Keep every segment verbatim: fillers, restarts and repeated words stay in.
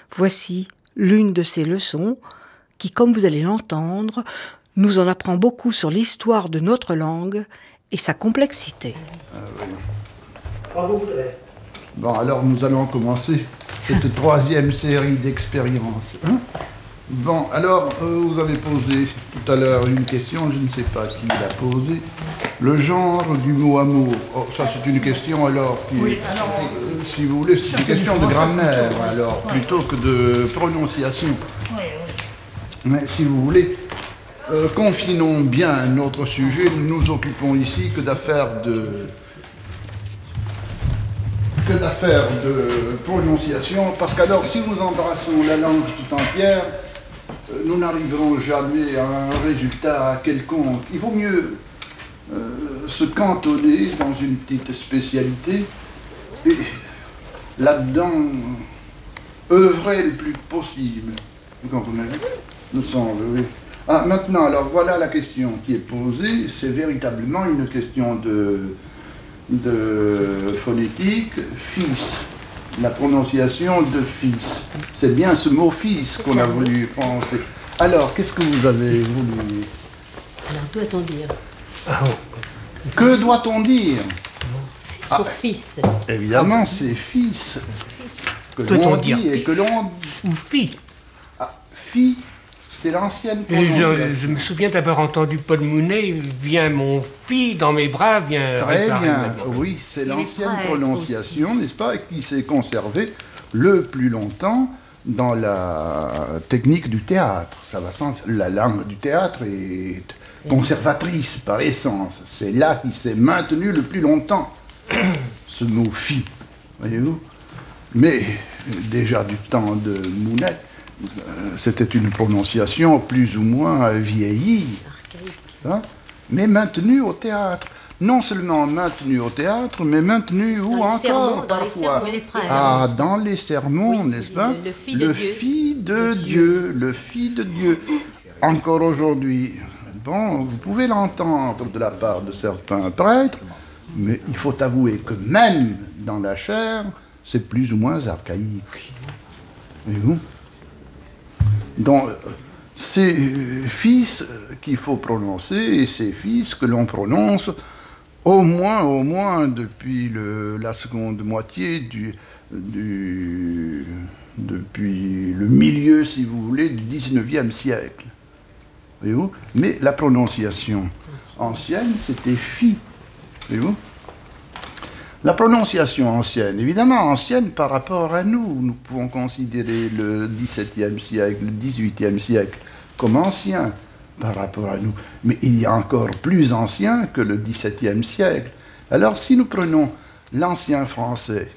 Voici l'une de ces leçons qui, comme vous allez l'entendre, nous en apprend beaucoup sur l'histoire de notre langue et sa complexité. Ah oui. Bon, alors nous allons commencer cette troisième série d'expériences. Hein? Bon, alors, euh, vous avez posé tout à l'heure une question, je ne sais pas qui l'a posée. Le genre du mot amour. Oh, ça c'est une question alors qui, oui, alors, euh, si vous voulez, c'est une question de grammaire, alors, oui. Plutôt que de prononciation. Oui, oui. Mais si vous voulez, euh, confinons bien notre sujet, nous nous occupons ici que d'affaires de... que d'affaires de prononciation, parce qu'alors si nous embrassons la langue tout entière, nous n'arriverons jamais à un résultat quelconque. Il vaut mieux euh, se cantonner dans une petite spécialité et là-dedans œuvrer le plus possible. Vous comprenez? Nous semble, oui. Ah, maintenant, alors voilà la question qui est posée. C'est véritablement une question de, de phonétique. Fils. La prononciation de fils. C'est bien ce mot fils qu'on a voulu prononcer. Alors, qu'est-ce que vous avez voulu? Alors, doit-on dire? Que doit-on dire? Pour ah, fils. Évidemment, ah, c'est fils. Que l'on dit dire et que l'on... Ou fille. Ah, fille, c'est l'ancienne prononciation. Je, je me souviens d'avoir entendu Paul Mounet, viens mon fille dans mes bras, viens Très bien, oui, c'est l'ancienne prononciation, n'est-ce pas, qui s'est conservée le plus longtemps dans la technique du théâtre. Ça va sans... La langue du théâtre est conservatrice par essence. C'est là qu'il s'est maintenu le plus longtemps, ce mot fille, voyez-vous. Mais déjà du temps de Mounet, c'était une prononciation plus ou moins vieillie, hein, mais maintenue au théâtre. Non seulement maintenue au théâtre, mais maintenue où encore sermons, parfois dans les sermons, Ah, dans les sermons, oui, n'est-ce pas? Le, le, le fils de, de Dieu. Dieu, le fils de Dieu. Encore aujourd'hui, bon, vous pouvez l'entendre de la part de certains prêtres, mais il faut avouer que même dans la chair, c'est plus ou moins archaïque. Voyez-vous? Donc, c'est fils qu'il faut prononcer, et c'est fils que l'on prononce au moins, au moins depuis le, la seconde moitié du, du, depuis le milieu, si vous voulez, du dix-neuvième siècle. Voyez-vous? Mais la prononciation ancienne, c'était fi. Voyez-vous? La prononciation ancienne, évidemment ancienne par rapport à nous, nous pouvons considérer le dix-septième siècle, le dix-huitième siècle comme ancien par rapport à nous, mais il y a encore plus ancien que le dix-septième siècle. Alors si nous prenons l'ancien français,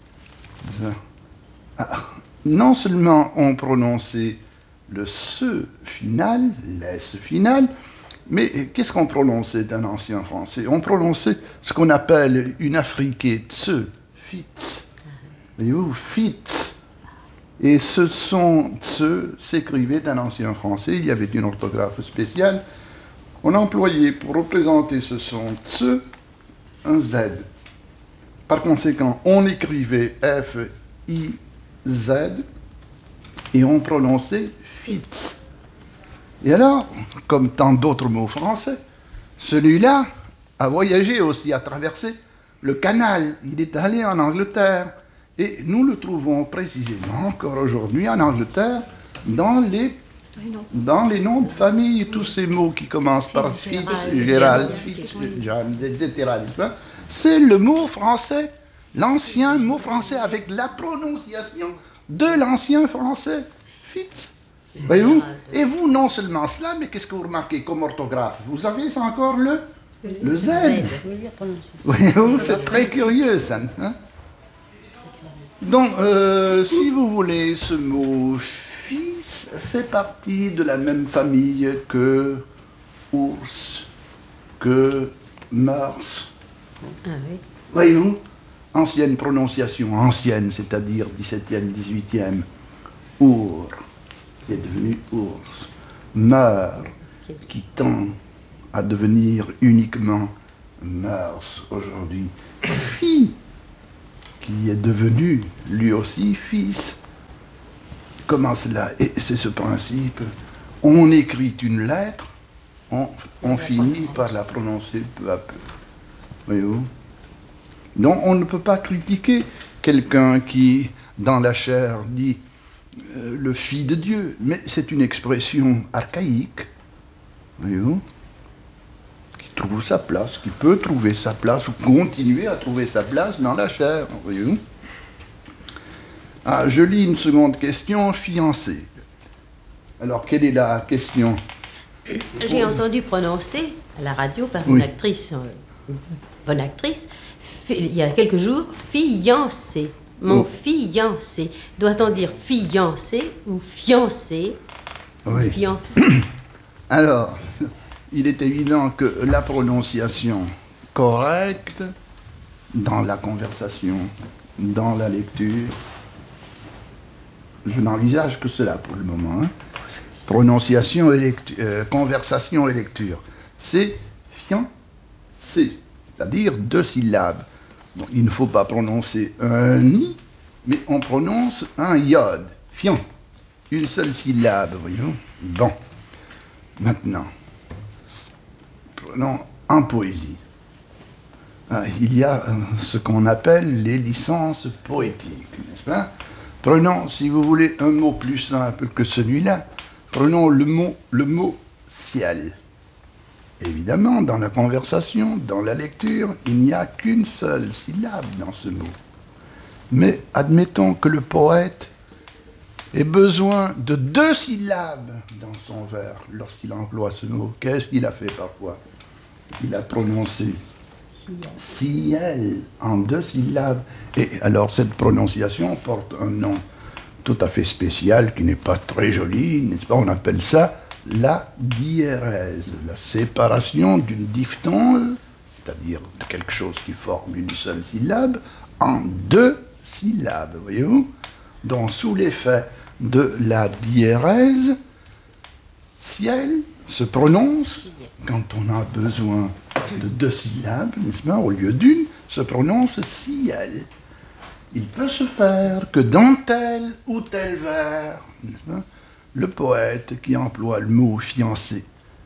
non seulement on prononçait le se final, l'es final, mais qu'est-ce qu'on prononçait d'un ancien français? On prononçait ce qu'on appelle une affriquée tse, fitz. Voyez-vous, fitz. Et ce son tse s'écrivait d'un ancien français, il y avait une orthographe spéciale. On employait pour représenter ce son tse un Z. Par conséquent, on écrivait F I Z et on prononçait fitz. Et alors, comme tant d'autres mots français, celui-là a voyagé aussi, a traversé le canal. Il est allé en Angleterre. Et nous le trouvons précisément encore aujourd'hui en Angleterre dans les, dans les noms de famille, tous ces mots qui commencent par Fitz, Gérald, Fitz, John, et cetera. C'est le mot français, l'ancien mot français avec la prononciation de l'ancien français, Fitz. Voyez-vous? Et vous, non seulement cela, mais qu'est-ce que vous remarquez comme orthographe? Vous avez encore le, le Z. Voyez-vous? C'est très curieux, ça. Hein? Donc, euh, si vous voulez, ce mot fils fait partie de la même famille que ours, que mœurs. Ah oui. Voyez-vous? Ancienne prononciation, ancienne, c'est-à-dire dix-septième, dix-huitième. Our, qui est devenu ours. Mœurs, qui tend à devenir uniquement mœurs aujourd'hui. Fille, qui est devenu lui aussi fils. comment cela? Et c'est ce principe. On écrit une lettre, on, on finit par la prononcer peu à peu. Voyez-vous? Donc on ne peut pas critiquer quelqu'un qui, dans la chair, dit euh, le Fils de Dieu, mais c'est une expression archaïque, voyez-vous, qui trouve sa place, qui peut trouver sa place ou continuer à trouver sa place dans la chair, voyez-vous. Ah, je lis une seconde question, fiancé. Alors, quelle est la question? J'ai entendu prononcer à la radio par Oui. une actrice, euh, une bonne actrice, fi- il y a quelques jours, fiancé. Mon Oh. fiancé. Doit-on dire fiancé ou fiancé? Oui. Fiancé. Alors, il est évident que la prononciation correcte dans la conversation, dans la lecture, je n'envisage que cela pour le moment, hein. Prononciation et lecture, euh, conversation et lecture, c'est fiancé, c'est-à-dire deux syllabes. Bon, il ne faut pas prononcer un i, mais on prononce un iode, fian, une seule syllabe, voyons. Bon, maintenant, prenons en poésie. Ah, il y a euh, ce qu'on appelle les licences poétiques, n'est-ce pas? Prenons, si vous voulez, un mot plus simple que celui-là. Prenons le mot, le mot ciel. Évidemment, dans la conversation, dans la lecture, il n'y a qu'une seule syllabe dans ce mot. Mais admettons que le poète ait besoin de deux syllabes dans son vers lorsqu'il emploie ce mot. Qu'est-ce qu'il a fait parfois? Il a prononcé ciel en deux syllabes. Et alors cette prononciation porte un nom tout à fait spécial qui n'est pas très joli, n'est-ce pas? On appelle ça la diérèse, la séparation d'une diphtongue, c'est-à-dire de quelque chose qui forme une seule syllabe, en deux syllabes, voyez-vous? Donc sous l'effet de la diérèse, ciel se prononce, quand on a besoin de deux syllabes, n'est-ce pas, au lieu d'une, se prononce ciel. Il peut se faire que dans tel ou tel vers, n'est-ce pas, le poète qui emploie le mot fiancé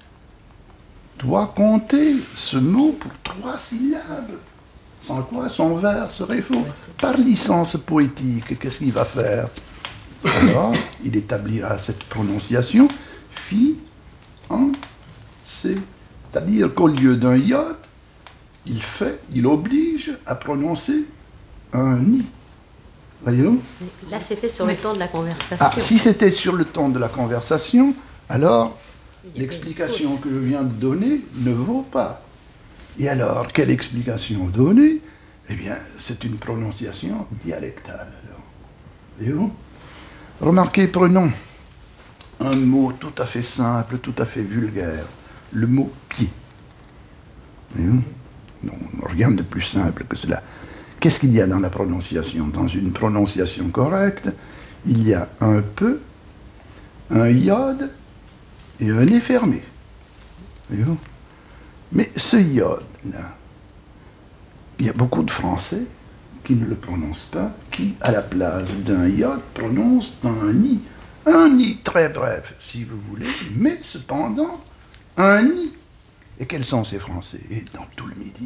doit compter ce mot pour trois syllabes, sans quoi son vers serait faux. Par licence poétique, qu'est-ce qu'il va faire? Alors, il établira cette prononciation fi, en, c. C'est-à-dire qu'au lieu d'un iode, il fait, il oblige à prononcer un i. Voyez-vous? Là, c'était sur le ton de la conversation. Ah, si c'était sur le ton de la conversation, alors Il y avait l'explication une faute. que je viens de donner ne vaut pas. Et alors, quelle explication donner? Eh bien, c'est une prononciation dialectale. Alors. Voyez-vous? Remarquez, prenons un mot tout à fait simple, tout à fait vulgaire, le mot pied. Voyez-vous? Non, rien de plus simple que cela. Qu'est-ce qu'il y a dans la prononciation? Dans une prononciation correcte, il y a un peu, un iode et un nez fermé. Voyez-vous? Mais ce iode-là, il y a beaucoup de Français qui ne le prononcent pas, qui, à la place d'un iode, prononcent un i. Un i très bref, si vous voulez, mais cependant, un i. Et quels sont ces Français? Et dans tout le Midi.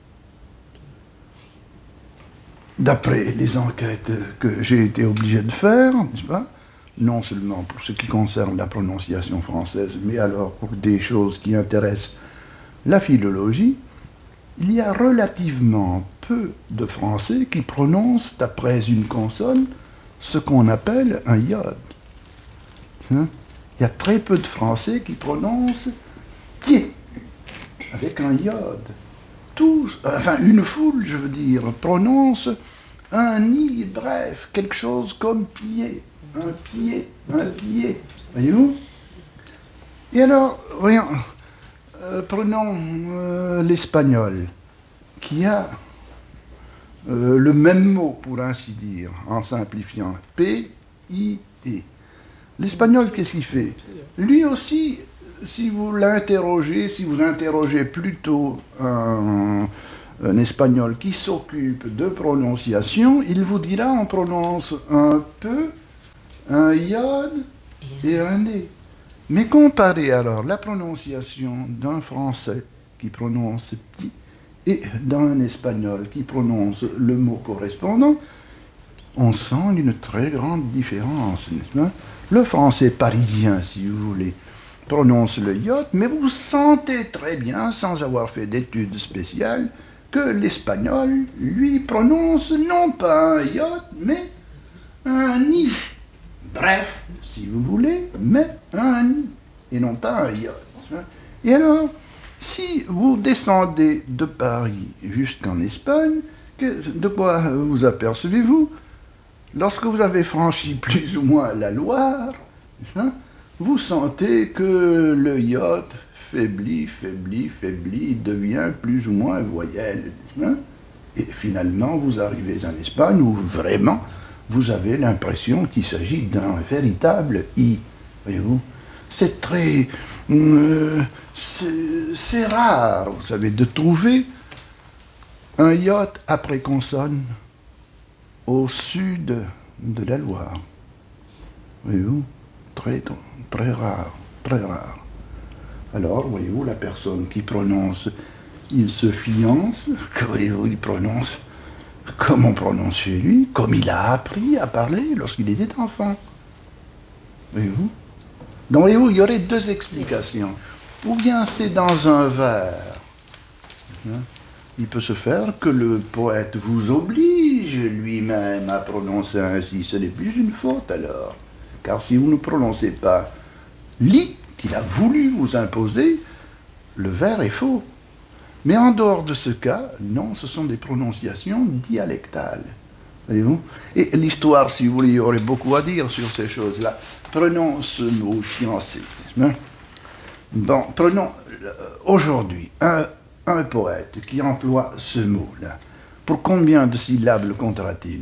D'après les enquêtes que j'ai été obligé de faire, n'est-ce pas, non seulement pour ce qui concerne la prononciation française, mais alors pour des choses qui intéressent la philologie, il y a relativement peu de Français qui prononcent après une consonne ce qu'on appelle un iode. Hein? Il y a très peu de Français qui prononcent pied avec un iode. Tous, enfin une foule, je veux dire, prononce un i bref, quelque chose comme pied, un pied, un pied, voyez-vous? Et alors, voyons, euh, prenons euh, l'espagnol, qui a euh, le même mot, pour ainsi dire, en simplifiant, P I E. L'espagnol, qu'est-ce qu'il fait? Lui aussi, si vous l'interrogez, si vous interrogez plutôt un, un espagnol qui s'occupe de prononciation, il vous dira on prononce un peu un iode et un é. Mais comparez alors la prononciation d'un français qui prononce petit et d'un espagnol qui prononce le mot correspondant, on sent une très grande différence, n'est-ce pas? Le français parisien, si vous voulez, prononce le iode, mais vous sentez très bien, sans avoir fait d'études spéciales, que l'espagnol, lui, prononce non pas un iode, mais un i. Bref, si vous voulez, mais un i, et non pas un iode. Et alors, si vous descendez de Paris jusqu'en Espagne, que, de quoi vous apercevez-vous? Lorsque vous avez franchi plus ou moins la Loire, hein, vous sentez que le iode faiblit, faiblit, faiblit, devient plus ou moins voyelle. Hein, et finalement, vous arrivez en Espagne où vraiment vous avez l'impression qu'il s'agit d'un véritable i. Voyez-vous? C'est très... Euh, c'est rare, vous savez, de trouver un iode après consonne au sud de la Loire. Voyez-vous? Très, très rare, très rare. Alors, voyez-vous, la personne qui prononce, il se fiance, voyez-vous, il prononce comme on prononce chez lui, comme il a appris à parler lorsqu'il était enfant. Voyez-vous? Donc, voyez-vous, il y aurait deux explications. Ou bien c'est dans un vers. Hein? Il peut se faire que le poète vous oblige lui-même à prononcer ainsi. Ce n'est plus une faute alors. Car si vous ne prononcez pas li, qu'il a voulu vous imposer, le vers est faux. Mais en dehors de ce cas, non, ce sont des prononciations dialectales. Voyez-vous? Et l'histoire, si vous voulez, il y aurait beaucoup à dire sur ces choses-là. Prenons ce mot fiancé. Bon, prenons euh, aujourd'hui un, un poète qui emploie ce mot-là. Pour combien de syllabes le comptera-t-il?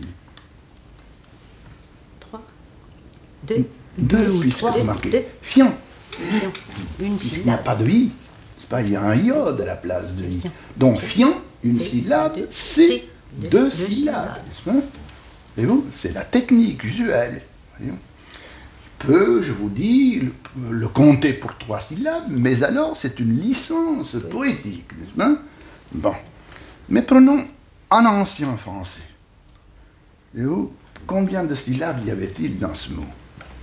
Trois. Deux. Deux, Deux puisque trois, remarquez. deux. Fian. Une Puisqu'il n'y a syllabe. pas de i. C'est pas, il y a un iode à la place de i. Fian. Donc fian, une C'est syllabe, deux, c'est c'est deux, deux syllabes. syllabes. N'est-ce pas? Voyez-vous, c'est la technique usuelle. Voyez-vous. Peut, je vous dis, le, le compter pour trois syllabes, mais alors c'est une licence poétique, n'est-ce pas? Bon. Mais prenons en ancien français. Voyez-vous, combien de syllabes y avait-il dans ce mot?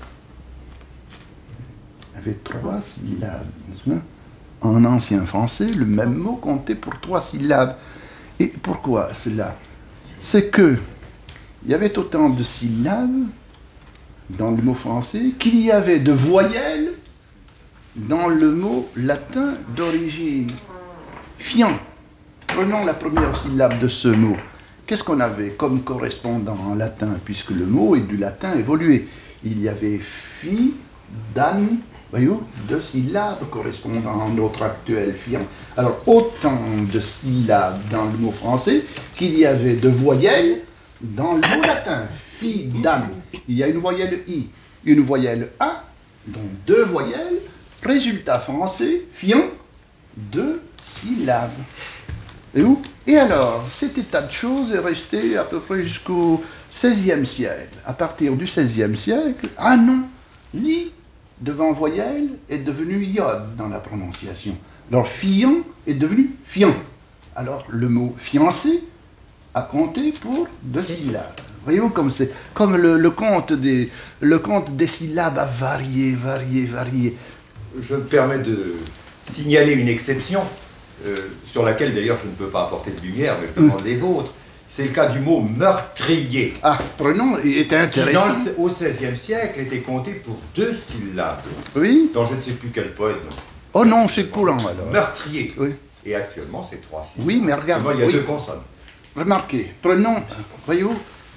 Il y avait trois syllabes, n'est-ce pas? En ancien français, le même mot comptait pour trois syllabes. Et pourquoi cela? C'est que il y avait autant de syllabes dans le mot français qu'il y avait de voyelles dans le mot latin d'origine. Fian. Prenons la première syllabe de ce mot. Qu'est-ce qu'on avait comme correspondant en latin, puisque le mot est du latin évolué? Il y avait fi, dan, voyez-vous, deux syllabes correspondant à notre actuel fian. Alors, autant de syllabes dans le mot français qu'il y avait de voyelles dans le mot latin. Fi, dan. Il y a une voyelle i, une voyelle a, donc deux voyelles. Résultat français, fian, deux syllabes. Et où? Et alors, cet état de choses est resté à peu près jusqu'au seizième siècle. À partir du seizième siècle, ah non, li devant voyelle est devenu iode dans la prononciation. Alors fian est devenu fian. Alors le mot fiancé a compté pour deux syllabes. Voyez-vous comme c'est, comme le, le, compte des, le compte des syllabes a varié, varié, varié. Je me permets de signaler une exception, euh, sur laquelle d'ailleurs je ne peux pas apporter de lumière, mais je demande les vôtres. C'est le cas du mot meurtrier. Ah, prenons, il était intéressant. Qui, dans le, au seizième siècle, était compté pour deux syllabes. Oui. Dans je ne sais plus quel poète. Oh non, c'est courant alors. Meurtrier. Oui. Et actuellement, c'est trois syllabes. Oui, mais regarde. Moi, il y a oui. deux consonnes. Remarquez, prenons, voyez-vous,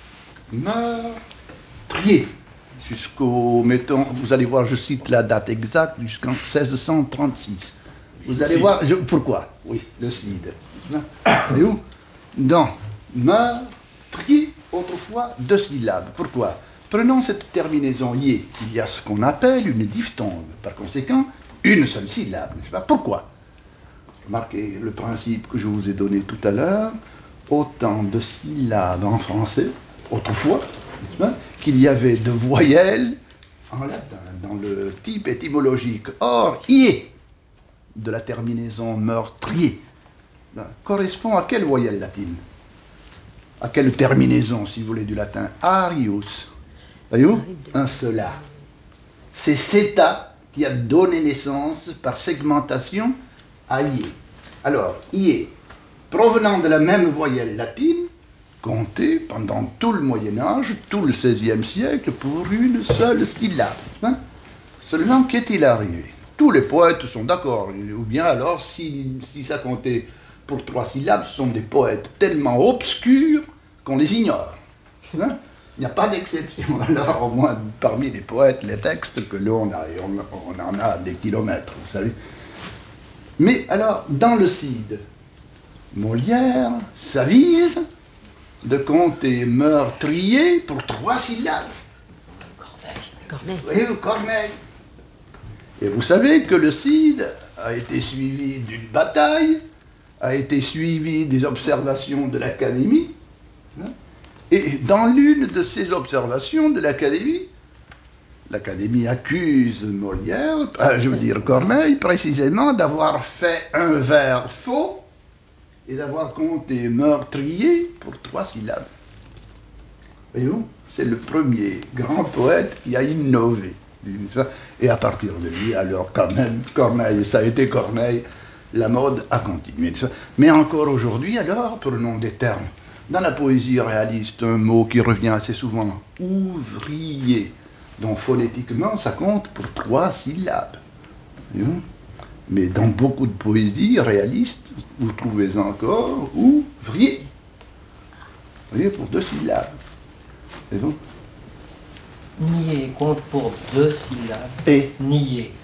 meurtrier. Jusqu'au, mettons, vous allez voir, je cite la date exacte, jusqu'en seize cent trente-six. Vous allez voir, je, pourquoi? Oui, le Cid. Voyez-vous? Donc, meurtrier, autrefois, deux syllabes. Pourquoi? Prenons cette terminaison yé. Il y a ce qu'on appelle une diphtongue. Par conséquent, une seule syllabe, n'est-ce pas? Pourquoi? Remarquez le principe que je vous ai donné tout à l'heure. Autant de syllabes en français, autrefois, n'est-ce pas, qu'il y avait de voyelles en latin, dans le type étymologique. Or, ié, de la terminaison meurtrier, ben, correspond à quelle voyelle latine? À quelle terminaison, si vous voulez, du latin? Arius. Voyez-vous? Un seul A. C'est Ceta qui a donné naissance par segmentation à ié. Alors, ié, provenant de la même voyelle latine, compté pendant tout le Moyen-Âge, tout le seizième siècle, pour une seule syllabe. Hein? Seulement, qu'est-il arrivé? Tous les poètes sont d'accord, ou bien alors, si, si ça comptait pour trois syllabes, ce sont des poètes tellement obscurs qu'on les ignore. Hein? Il n'y a pas d'exception, alors, au moins, parmi les poètes, les textes que l'on a, et on, on en a des kilomètres, vous savez. Mais alors, dans le Cid, Molière s'avise de compter meurtrier pour trois syllabes. Corneille. Oui, Corneille. Et vous savez que le Cid a été suivi d'une bataille, a été suivi des observations de l'Académie, hein, et dans l'une de ces observations de l'Académie, l'Académie accuse Molière, euh, je veux dire Corneille, précisément d'avoir fait un vers faux et d'avoir compté meurtrier pour trois syllabes. Voyez-vous, c'est le premier grand poète qui a innové. Et à partir de lui, alors quand même, Corneille, ça a été Corneille, la mode a continué. Mais encore aujourd'hui, alors, prenons des termes. Dans la poésie réaliste, un mot qui revient assez souvent, ouvrier, dont phonétiquement, ça compte pour trois syllabes. Mais dans beaucoup de poésie réaliste, vous trouvez encore ouvrier. Vous voyez, pour deux syllabes. C'est bon? Nier compte pour deux syllabes. Et nier.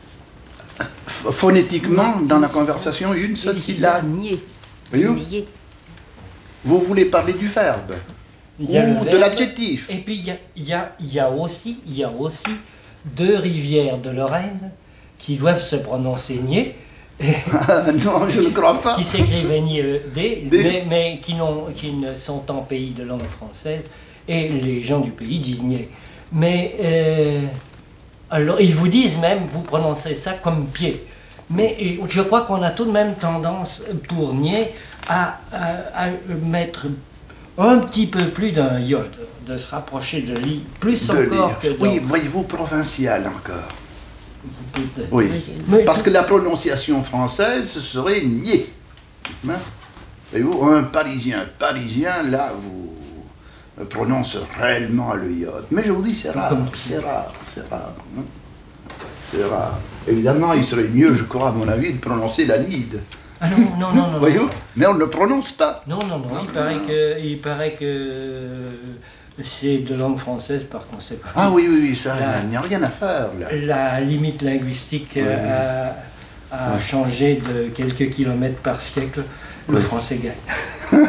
Phonétiquement, dans la conversation, une seule syllabe. Nier. Voyez-vous? Nier. Vous voulez parler du verbe Il y a le ou de verbe, l'adjectif. Et puis il y a, il y, a, il y, a aussi, il y a aussi deux rivières de Lorraine qui doivent se prononcer nier. Non, je ne crois pas. Qui s'écrivent N I E D, Des- mais, mais qui, n'ont- qui ne sont en pays de langue française, et les gens du pays disent nier. Mais euh, alors ils vous disent même, vous prononcez ça comme pied. Mais euh, je crois qu'on a tout de même tendance pour nier à, à- à mettre un petit peu plus d'un iode, de se rapprocher de l'i, plus De encore lire. que dans... Oui, voyez-vous, provincial encore. peut-être. Oui. Mais- Parce que la prononciation française, ce serait nier. Hein? Voyez-vous, un parisien, parisien, là, vous prononce réellement le iode. Mais je vous dis, c'est rare, c'est rare, c'est rare. hein. C'est rare. Évidemment, il serait mieux, je crois, à mon avis, de prononcer la lide. Ah non, non, non, non. Voyez-vous? non. Mais on ne le prononce pas. Non, non, non, il paraît que, il paraît que c'est de langue française par conséquent. Ah oui, oui, oui, ça, La- il n'y a rien à faire, là. La limite linguistique euh, a, a changé de quelques kilomètres par siècle, le Oui. français gagne.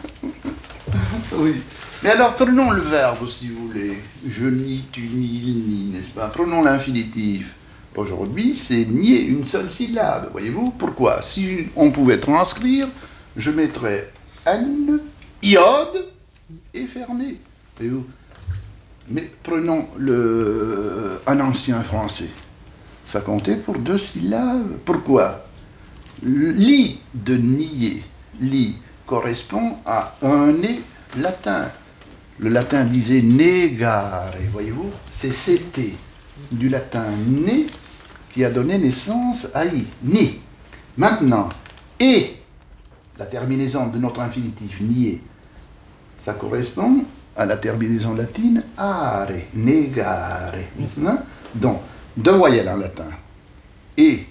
Oui. Mais alors, prenons le verbe, si vous voulez. Je nie, tu nies, il nie, n'est-ce pas? Prenons l'infinitif. Aujourd'hui, c'est nier une seule syllabe, voyez-vous? Pourquoi? Si on pouvait transcrire, je mettrais N, iode et fermé, voyez-vous? Mais prenons le, un ancien français. Ça comptait pour deux syllabes. Pourquoi? Li de nier, li correspond à un né latin. Le latin disait negare, voyez-vous? C'est c'était du latin né qui a donné naissance à i, ni. Maintenant, et, la terminaison de notre infinitif nier, ça correspond à la terminaison latine are, negare. Hein? Donc, deux voyelles en latin. Et,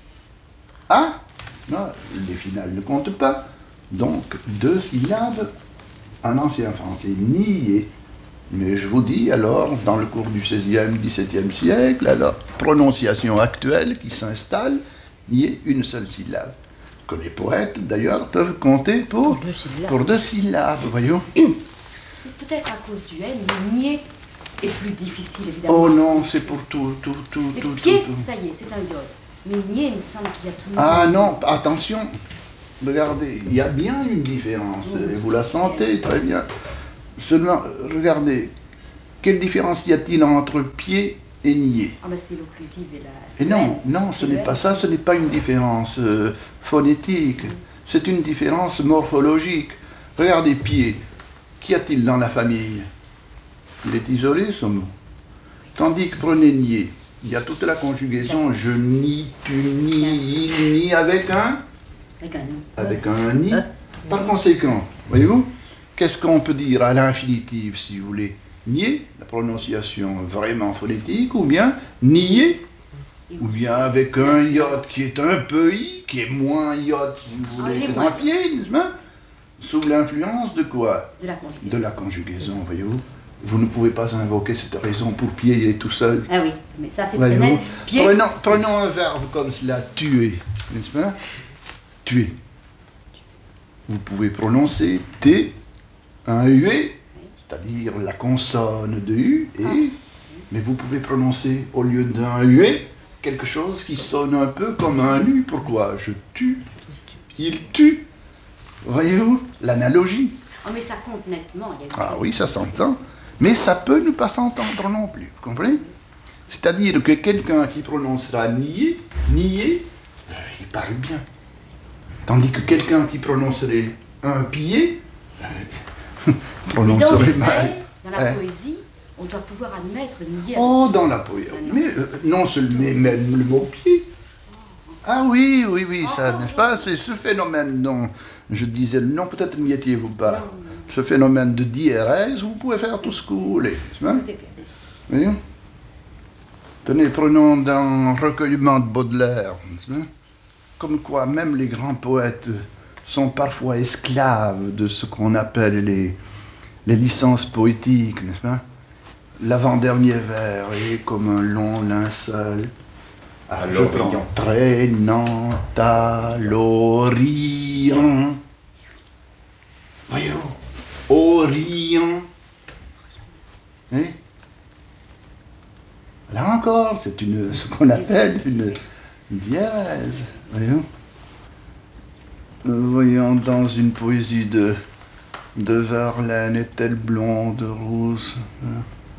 a, non, les finales ne comptent pas. Donc, deux syllabes en ancien français, nier. Mais je vous dis, alors, dans le cours du seizième, dix-septième siècle, alors, prononciation actuelle qui s'installe, nier une seule syllabe. Que les poètes, d'ailleurs, peuvent compter pour, Pour deux syllabes. pour deux syllabes, voyons. C'est peut-être à cause du N, mais nier est plus difficile, évidemment. Oh à non, prononcer. c'est pour tout, tout, tout, Les tout, tout, pièces, tout. ça y est, c'est un iode. Mais nier, il me semble qu'il y a tout le Ah monde. non, attention, regardez, il y a bien une différence, et vous la sentez très bien. Seulement, regardez, Quelle différence y a-t-il entre pied et nier? Ah ben c'est l'occlusive et la... Et non, non, ce n'est pas ça, ce n'est pas une différence euh, phonétique, c'est une différence morphologique. Regardez, pied, qu'y a-t-il dans la famille? Il est isolé, ce mot. Tandis que prenez nier, il y a toute la conjugaison, je nie, tu nies, il nie avec un Avec un nid. avec un ni. Par conséquent, voyez-vous, qu'est-ce qu'on peut dire à l'infinitif, si vous voulez? Nier, la prononciation vraiment phonétique, ou bien nier, ou bien avec un iode qui est un peu i, qui est moins iode, si vous voulez, Ah, il est que moins. un pied, n'est-ce pas? Sous l'influence de quoi? De la conjugaison. De la conjugaison, voyez-vous. Vous ne pouvez pas invoquer cette raison pour pied, il est tout seul. Ah oui, mais ça c'est très Voyez-vous. net. Pied, Prenons, c'est- prenons un verbe comme cela, tuer, n'est-ce pas? Tuer. Vous pouvez prononcer T, un U E, c'est-à-dire la consonne de U, et, mais vous pouvez prononcer au lieu d'un U E, quelque chose qui sonne un peu comme un U. Pourquoi? Je tue, il tue. Voyez-vous l'analogie? Oh mais ça compte nettement. Il y a Ah oui, ça s'entend. Mais ça peut ne pas s'entendre non plus, vous comprenez? C'est-à-dire que quelqu'un qui prononcera nier, nier, euh, il parle bien. Tandis que quelqu'un qui prononcerait un pied, euh, Mais dans les prononcerait mal. vers, dans la Hein? poésie, on doit pouvoir admettre nier. Oh, dans la poésie. Mais euh, non seulement, mais même le mot pied. Ah oui, oui, oui, ça, n'est-ce pas? C'est ce phénomène dont je disais, non, peut-être n'y étiez-vous pas. Ce phénomène de diérèse, vous pouvez faire tout ce que vous voulez, n'est-ce pas? Oui. Tenez, prenons dans Recueillement de Baudelaire, n'est-ce pas? Comme quoi même les grands poètes sont parfois esclaves de ce qu'on appelle les, les licences poétiques, n'est-ce pas? L'avant-dernier vers est comme un long linceul, À je prends, l'Orient. traînant à l'Orient. Voyons, Orient. Hein? Là encore, c'est une, ce qu'on appelle une diérèse. Voyons. Euh, Voyons, dans une poésie de, de Verlaine, est-elle blonde, rousse? Hein?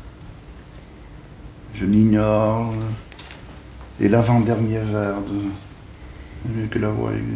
Je l'ignore. Et l'avant-dernier vers de... que la voix est...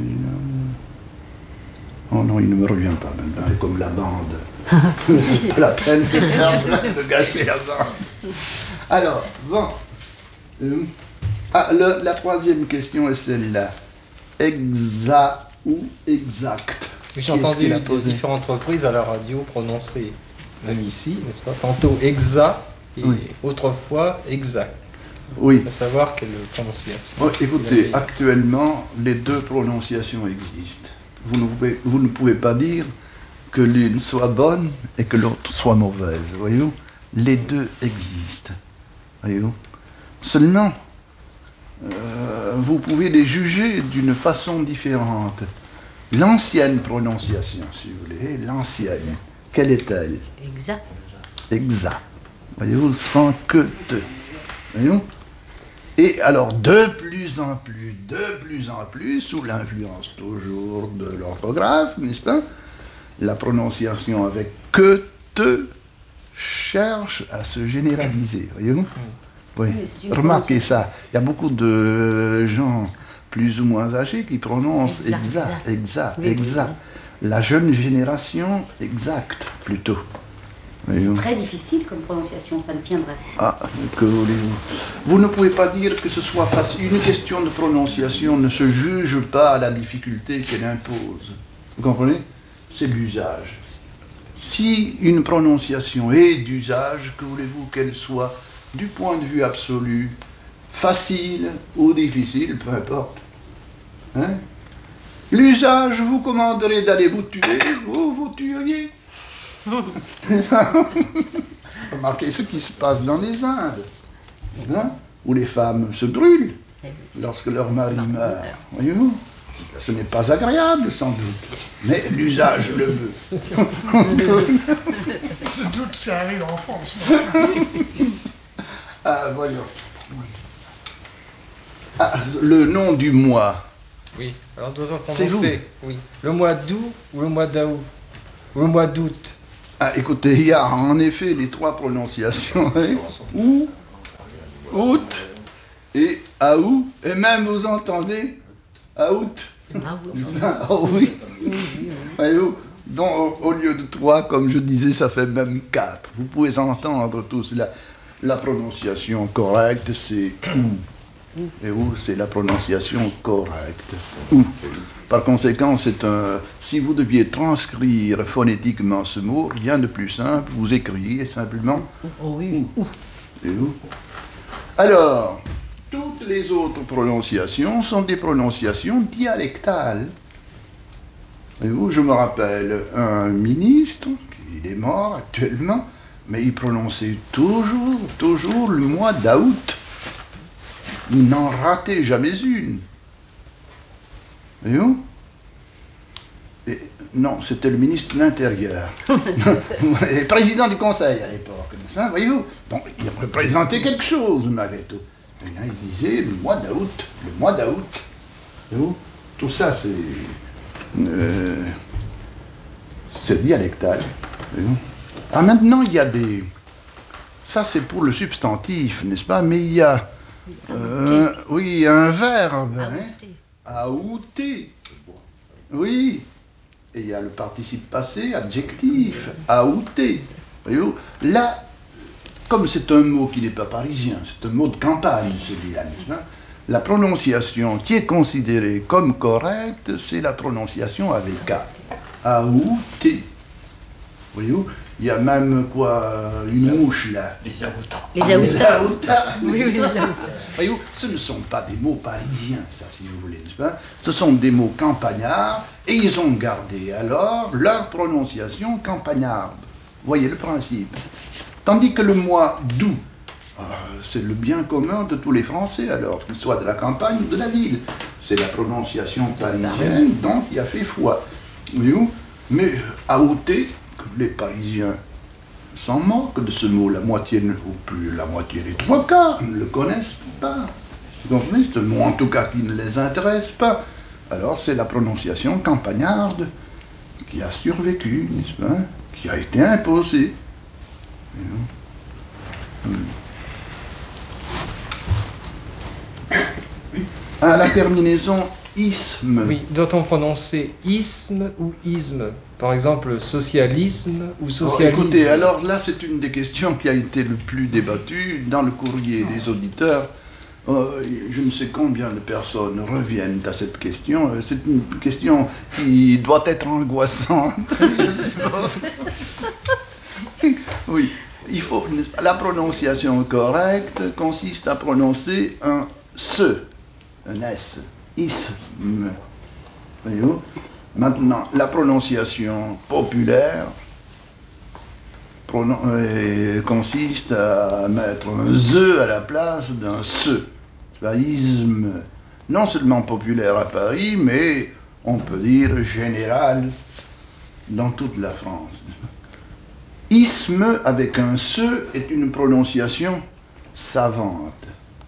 Oh non, il ne me revient pas maintenant, c'est comme la bande. C'est pas la peine de faire de gâcher la bande. Alors, bon. Euh, Ah, le- la troisième question est celle-là. Exa ou exact? J'ai Qui est-ce entendu qui l'a de posé? différentes reprises à la radio prononcer, même ici, n'est-ce pas? Tantôt exa et Oui. autrefois exact. Oui. À savoir quelle prononciation. Oh, écoutez, Vous avez- actuellement, les deux prononciations existent. Vous ne pouvez, vous ne pouvez pas dire que l'une soit bonne et que l'autre soit mauvaise, voyez-vous? Les deux existent, voyez-vous? Seulement, euh, vous pouvez les juger d'une façon différente. L'ancienne prononciation, si vous voulez, l'ancienne, quelle est-elle? Exact. Exact. Voyez-vous, sans que te. Voyez-vous? Et alors, de plus en plus, de plus en plus, sous l'influence toujours de l'orthographe, n'est-ce pas? La prononciation avec que te cherche à se généraliser, voyez-vous? Oui. Oui, c'est une Remarquez ça. Il y a beaucoup de gens plus ou moins âgés qui prononcent Exact, exact, exact, Oui, oui, exact. La jeune génération, exact, plutôt. C'est Voyez-vous? très difficile comme prononciation, ça ne tiendrait. Ah, que voulez-vous? Vous ne pouvez pas dire que ce soit facile. Une question de prononciation ne se juge pas à la difficulté qu'elle impose. Vous comprenez? C'est l'usage. Si une prononciation est d'usage, que voulez-vous qu'elle soit, du point de vue absolu, facile ou difficile, peu importe. Hein? L'usage vous commanderait d'aller vous tuer, vous vous tueriez. Remarquez ce qui se passe dans les Indes, hein, où les femmes se brûlent lorsque leur mari meurt. Voyez-vous? Ce n'est pas agréable, sans doute, mais l'usage le veut. Je doute que ça arrive en France. Ah, voyons. Ah, le nom du mois. Oui, alors doit-on C'est prononcer oui. Le mois d'août ou le mois d'août ou le mois d'août. Ah, écoutez, il y a en effet les trois prononciations, hein, ou, out et aou, et même vous entendez out. Ah oui. Oh oui. Voyez-vous, donc au, au lieu de trois, comme je disais, ça fait même quatre. Vous pouvez entendre tous. La, la prononciation correcte, c'est ou. Et ou, c'est la prononciation correcte. Ou. Par conséquent, c'est un. Si vous deviez transcrire phonétiquement ce mot, rien de plus simple. Vous écrivez simplement. Oh oui. Ou. Et ou. Alors. Toutes les autres prononciations sont des prononciations dialectales. Et vous, je me rappelle un ministre, il est mort actuellement, mais il prononçait toujours, toujours le mois d'août. Il n'en ratait jamais une. Et vous? Et, non, c'était le ministre de l'Intérieur. Et président du Conseil à l'époque, n'est-ce pas? Voyez-vous? Donc, il représentait quelque chose, malgré tout. Et là, il disait le mois d'août, le mois d'août. Tout ça, c'est euh, c'est dialectal. Ah, maintenant, il y a des... Ça, c'est pour le substantif, n'est-ce pas? Mais il y a... Euh, oui, un verbe. Aouter. Hein? Oui. Et il y a le participe passé, adjectif. Aouter. Voyez-vous? Là... Comme c'est un mot qui n'est pas parisien, c'est un mot de campagne, celui-là, n'est-ce pas? La prononciation qui est considérée comme correcte, c'est la prononciation avec K. Aouté. Voyez-vous? Il y a même quoi, une mouche là. Les aoutants. Les aoutants. Oui, oui, les aoutants. Voyez-vous, ce ne sont pas des mots parisiens, ça, si vous voulez, n'est-ce pas? Ce sont des mots campagnards, et ils ont gardé alors leur prononciation campagnarde. Voyez le principe. Tandis que le mois d'août, euh, c'est le bien commun de tous les Français, alors, qu'ils soient de la campagne ou de la ville. C'est la prononciation parisienne, donc il a fait foi. Voyez-vous? Mais aouté, les Parisiens s'en moquent de ce mot. La moitié, ou plus la moitié, les trois quarts, ne le connaissent pas. Vous comprenez? C'est un mot, en tout cas, qui ne les intéresse pas. Alors, c'est la prononciation campagnarde qui a survécu, n'est-ce pas? Qui a été imposée. À la terminaison isme. Oui, doit-on prononcer isme ou isme? Par exemple, socialisme ou socialisme? Oh, écoutez, alors là, c'est une des questions qui a été le plus débattue dans le courrier des auditeurs. Oh, je ne sais combien de personnes reviennent à cette question. C'est une question qui doit être angoissante. Oui. Il faut, la prononciation correcte consiste à prononcer un se, un s, isme. Voyez-vous? Maintenant, la prononciation populaire pronon euh, consiste à mettre un ze à la place d'un se, c'est isme. Non seulement populaire à Paris, mais on peut dire général dans toute la France. Isme avec un se est une prononciation savante.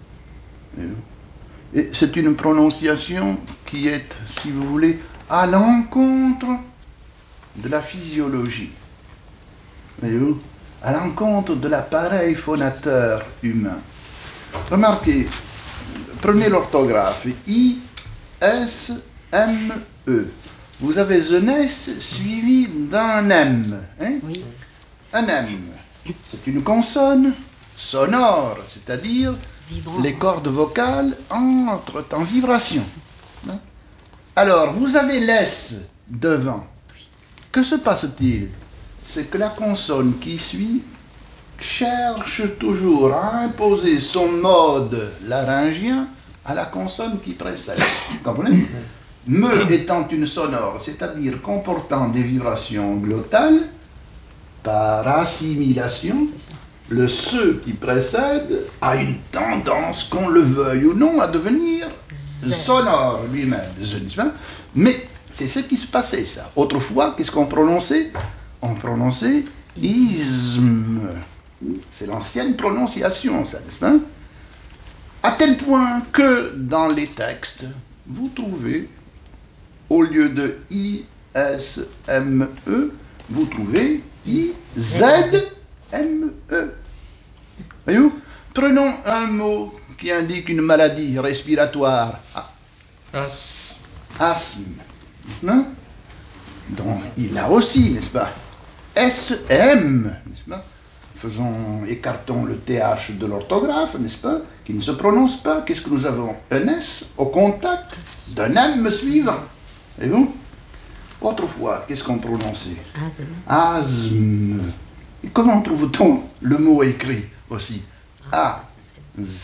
Et c'est une prononciation qui est, si vous voulez, à l'encontre de la physiologie. Voyez-vous? À l'encontre de l'appareil phonateur humain. Remarquez, prenez l'orthographe. I S M E. Vous avez un S suivi d'un M. Hein? Oui. Un M, c'est une consonne sonore, c'est-à-dire Vibrant. Les cordes vocales entrent en vibration. Alors, vous avez l'S devant. Que se passe-t-il? C'est que la consonne qui suit cherche toujours à imposer son mode laryngien à la consonne qui précède. Vous comprenez? Me étant une sonore, c'est-à-dire comportant des vibrations glottales, par assimilation, le se qui précède a une tendance, qu'on le veuille ou non, à devenir Zen. Sonore lui-même. Mais c'est ce qui se passait, ça. Autrefois, qu'est-ce qu'on prononçait? On prononçait isme. C'est l'ancienne prononciation, ça, n'est-ce pas? À tel point que dans les textes, vous trouvez, au lieu de I S M E, vous trouvez I Z M E. Voyez-vous? Prenons un mot qui indique une maladie respiratoire. As. Asthme. Hein? Donc, il a aussi, n'est-ce pas? S M, n'est-ce pas? Faisons, écartons le T H de l'orthographe, n'est-ce pas? Qui ne se prononce pas. Qu'est-ce que nous avons? Un S au contact d'un M suivant. Voyez-vous? Autrefois, qu'est-ce qu'on prononçait? Asthme. Asthme. Et comment trouve-t-on le mot écrit aussi? A, Z,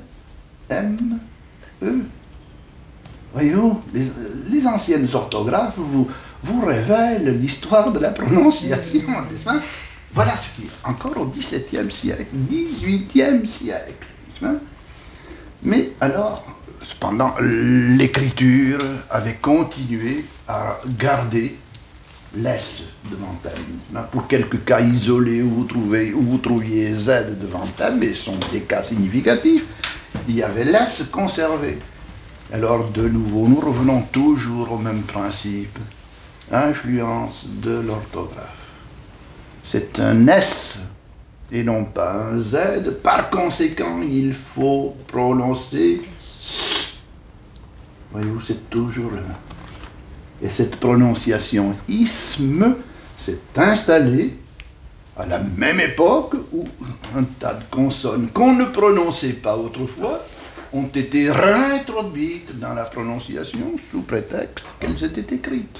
M, E. Voyez-vous, les, les anciennes orthographes vous, vous révèlent l'histoire de la prononciation, n'est-ce pas? Voilà ce qui est encore au dix-septième siècle, dix-huitième siècle, n'est-ce pas? Mais alors, cependant, l'écriture avait continué à garder l'S devant elle. Pour quelques cas isolés où vous, trouvez, où vous trouviez Z devant elle, mais ce sont des cas significatifs, il y avait l'S conservé. Alors, de nouveau, nous revenons toujours au même principe. Influence de l'orthographe. C'est un S et non pas un Z. Par conséquent, il faut prononcer S. Voyez-vous, c'est toujours là. Et cette prononciation isme s'est installée à la même époque où un tas de consonnes qu'on ne prononçait pas autrefois ont été réintroduites dans la prononciation sous prétexte qu'elles étaient écrites.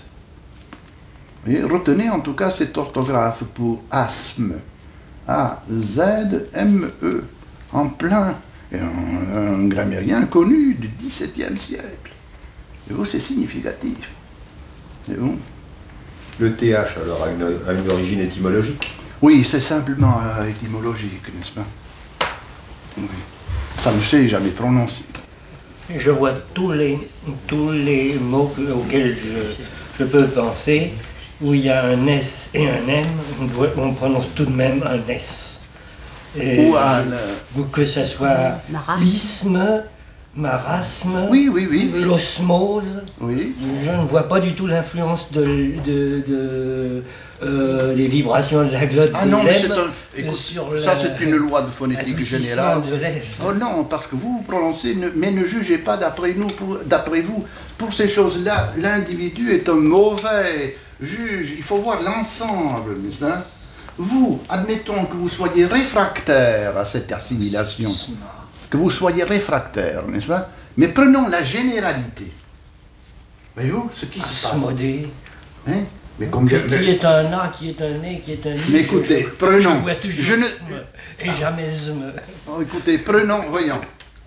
Et retenez en tout cas cette orthographe pour asthme. A Z M E. En plein. Et un, un grammairien connu du dix-septième siècle. Et vous, c'est significatif. Et vous? Le T H, alors, a une, a une origine étymologique? Oui, c'est simplement euh, étymologique, n'est-ce pas? Oui. Ça ne s'est jamais prononcé. Je vois tous les, tous les mots auxquels je, je peux penser, où il y a un S et un M, on, doit, on prononce tout de même un S. Et, ou, à ou que ce soit l'isme, marasme, oui, oui, oui. l'osmose. Oui. Je ne vois pas du tout l'influence de, de, de euh, des vibrations de la glotte ah de non, mais c'est l'M un, écoute, sur ça la, c'est une loi de phonétique générale. De oh non, parce que vous vous prononcez, ne, mais ne jugez pas d'après nous, pour, d'après vous. Pour ces choses-là, l'individu est un mauvais juge. Il faut voir l'ensemble, n'est-ce pas? Vous, admettons que vous soyez réfractaire à cette assimilation, que vous soyez réfractaire, n'est-ce pas? Mais prenons la généralité. Voyez-vous ce qui se passe? Asmodée. Hein? Mais combien... Qui est un A, qui est un E, qui est un I. Mais écoutez, je, prenons. Je vois toujours je ne... et jamais me. Oh, écoutez, prenons, voyons.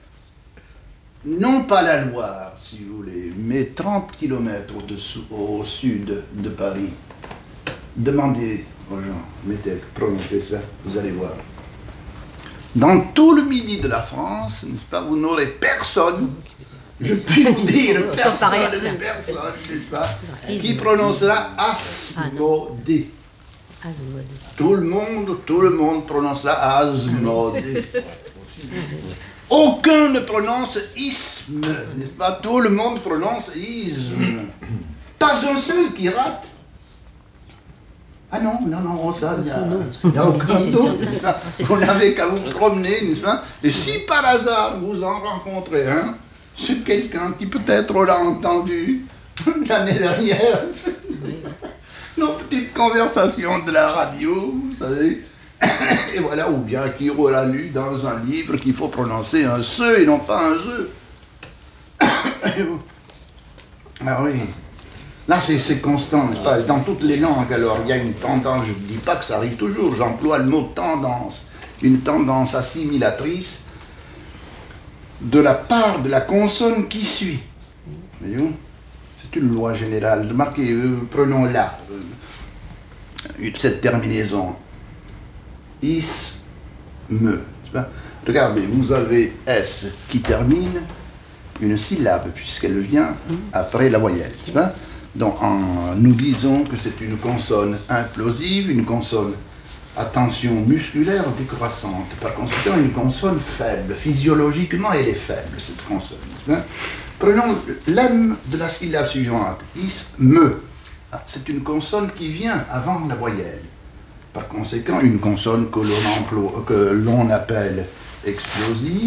Non pas la Loire, si vous voulez, mais trente kilomètres au-dessous, au sud de Paris. Demandez aux gens, mettez, prononcez ça, vous allez voir. Dans tout le midi de la France, n'est-ce pas, vous n'aurez personne, je puis vous dire, personne, personne, n'est-ce pas, qui prononcera Asmodée. Asmodée. Tout le monde, tout le monde prononcera Asmodée. Aucun ne prononce isme, n'est-ce pas? Tout le monde prononce isme. Pas un seul qui rate. Ah non, non, non, ça, il y a, il y a aucun doute. Vous n'avez qu'à vous promener, n'est-ce pas? Et si par hasard vous en rencontrez un, c'est quelqu'un qui peut-être l'a entendu l'année dernière. Nos petites conversations de la radio, vous savez. Et voilà, ou bien qui aura lu dans un livre qu'il faut prononcer un se et non pas un ze. Ah oui. Là, c'est constant, n'est-ce pas? Dans toutes les langues, alors, il y a une tendance, je ne dis pas que ça arrive toujours, j'emploie le mot tendance, une tendance assimilatrice de la part de la consonne qui suit. Voyez-vous? C'est une loi générale. Remarquez, euh, prenons là, euh, cette terminaison. Is, me. Regardez, vous avez S qui termine une syllabe, puisqu'elle vient après la voyelle. Donc, en, nous disons que c'est une consonne implosive, une consonne à tension musculaire décroissante. Par conséquent, une consonne faible. Physiologiquement, elle est faible, cette consonne. Prenons l'M de la syllabe suivante. Is, me. Ah, c'est une consonne qui vient avant la voyelle. Par conséquent, une consonne que l'on emploie- que l'on appelle explosive